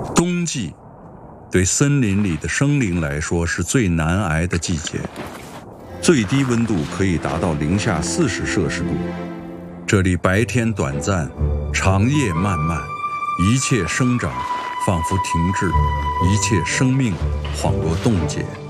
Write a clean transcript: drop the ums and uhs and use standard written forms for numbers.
冬季对森林里的生灵来说是最难挨的季节，最低温度可以达到-40°C。这里白天短暂，长夜漫漫，一切生长仿佛停滞，一切生命恍若冻结。